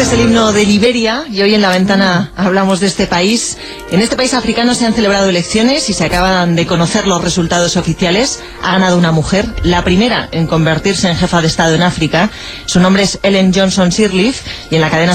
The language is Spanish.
es el himno de Liberia y hoy en La Ventana hablamos de este país. En este país africano se han celebrado elecciones y se acaban de conocer los resultados oficiales. Ha ganado una mujer, la primera en convertirse en jefa de Estado en África. Su nombre es Ellen Johnson Sirleaf y en la cadena